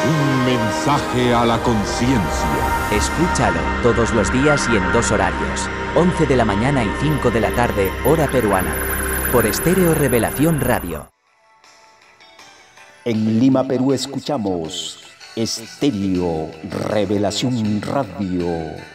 Un mensaje a la conciencia. Escúchalo todos los días y en 2 horarios. 11 de la mañana y 5 de la tarde, hora peruana. Por Estéreo Revelación Radio. En Lima, Perú, escuchamos Estéreo Revelación Radio.